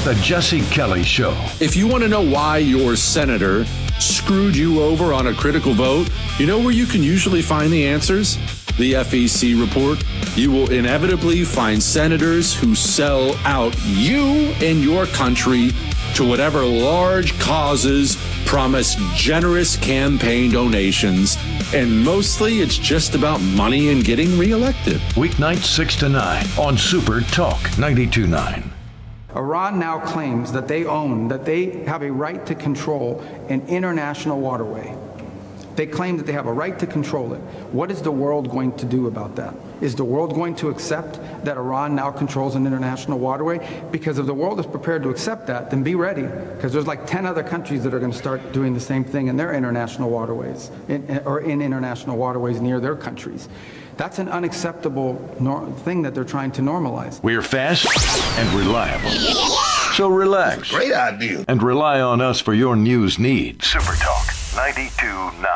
The Jesse Kelly Show. If you want to know why your senator screwed you over on a critical vote, you know where you can usually find the answers? The FEC report. You will inevitably find senators who sell out you and your country to whatever large causes, promise generous campaign donations, and mostly it's just about money and getting reelected. Weeknights 6 to 9 on Super Talk 92.9. Iran now claims that they have a right to control an international waterway. They claim that they have a right to control it. What is the world going to do about that? Is the world going to accept that Iran now controls an international waterway? Because if the world is prepared to accept that, then be ready, because there's like 10 other countries that are going to start doing the same thing in their international waterways, in international waterways near their countries. That's an unacceptable thing that they're trying to normalize. We're fast and reliable. So relax. Great idea. And rely on us for your news needs. Super Talk 92.9.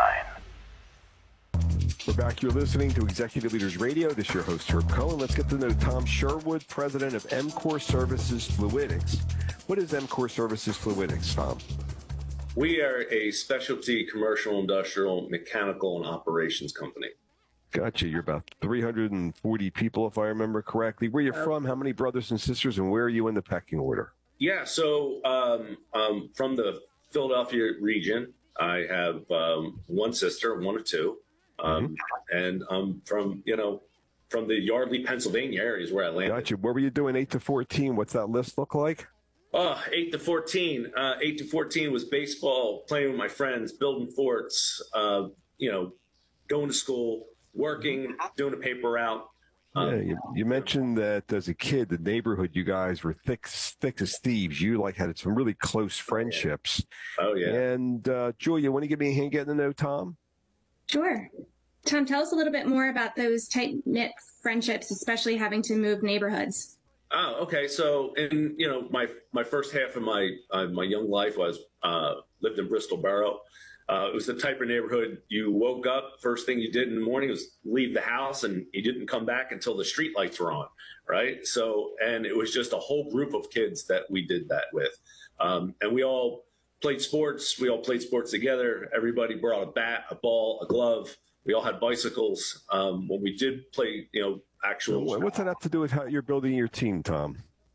We're back. You're listening to Executive Leaders Radio. This is your host, Herb Cohen. Let's get to know Tom Sherwood, president of MCOR Services Fluidics. What is MCOR Services Fluidics, Tom? We are a specialty commercial, industrial, mechanical, and operations company. Gotcha. You're about 340 people, if I remember correctly. Where are you from? How many brothers and sisters? And where are you in the pecking order? Yeah, so from the Philadelphia region. I have one sister, one of two. And I'm from the Yardley, Pennsylvania area is where I landed. Gotcha. What were you doing 8 to 14? What's that list look like? 8 to 14. 8 to 14 was baseball, playing with my friends, building forts, going to school, working, doing a paper route. You mentioned that as a kid, the neighborhood, you guys were thick as thieves. You had some really close friendships. Oh, yeah. And Julia, want to give me a hand getting to know Tom? Sure. Tom, tell us a little bit more about those tight-knit friendships, especially having to move neighborhoods. Oh, okay. So in, my first half of my young life was lived in Bristol Borough. It was the type of neighborhood you woke up, first thing you did in the morning was leave the house, and you didn't come back until the street lights were on, right? So, and it was just a whole group of kids that we did that with. And we all played sports. We all played sports together. Everybody brought a bat, a ball, a glove. We all had bicycles. When we did play, actual. What's that have to do with how you're building your team, Tom?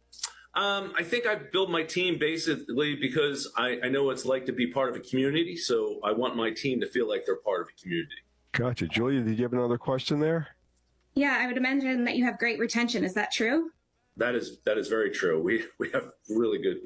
I think I built my team basically because I know what it's like to be part of a community. So I want my team to feel like they're part of a community. Gotcha. Julia, did you have another question there? Yeah, I would imagine that you have great retention. Is that true? That is very true. We have really good